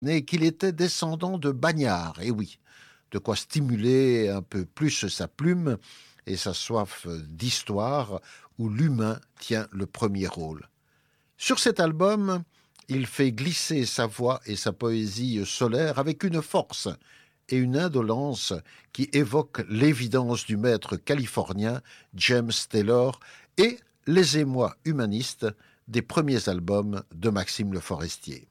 et qu'il était descendant de Bagnard. Et oui, de quoi stimuler un peu plus sa plume et sa soif d'histoire où l'humain tient le premier rôle. Sur cet album, il fait glisser sa voix et sa poésie solaire avec une force et une indolence qui évoquent l'évidence du maître californien James Taylor et les émois humanistes des premiers albums de Maxime Le Forestier.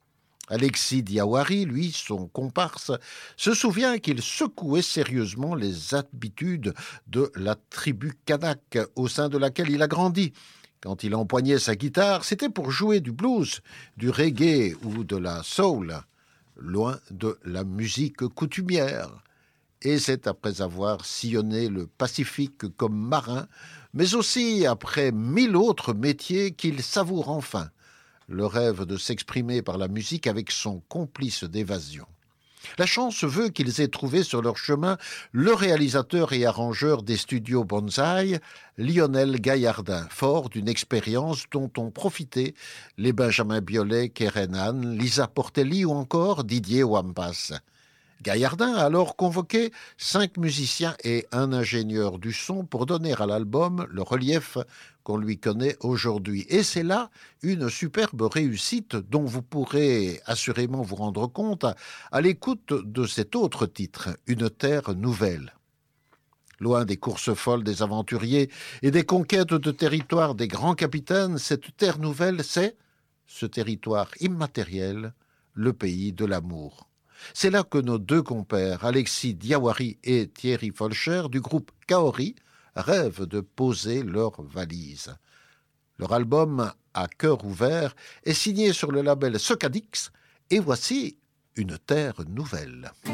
Alexis Diawari, lui, son comparse, se souvient qu'il secouait sérieusement les habitudes de la tribu kanak au sein de laquelle il a grandi. Quand il empoignait sa guitare, c'était pour jouer du blues, du reggae ou de la soul, loin de la musique coutumière. Et c'est après avoir sillonné le Pacifique comme marin, mais aussi après 1000 autres métiers qu'il savoure enfin le rêve de s'exprimer par la musique avec son complice d'évasion. La chance veut qu'ils aient trouvé sur leur chemin le réalisateur et arrangeur des studios Bonsaï, Lionel Gaillardin, fort d'une expérience dont ont profité les Benjamin Biolay, Keren Han, Lisa Portelli ou encore Didier Wampas. Gaillardin a alors convoqué 5 musiciens et un ingénieur du son pour donner à l'album le relief qu'on lui connaît aujourd'hui. Et c'est là une superbe réussite dont vous pourrez assurément vous rendre compte à l'écoute de cet autre titre, Une terre nouvelle. Loin des courses folles des aventuriers et des conquêtes de territoire des grands capitaines, cette terre nouvelle, c'est ce territoire immatériel, le pays de l'amour. C'est là que nos deux compères, Alexis Diawari et Thierry Folcher, du groupe Kaori, rêvent de poser leurs valises. Leur album, À cœur ouvert, est signé sur le label Socadix, et voici Une terre nouvelle.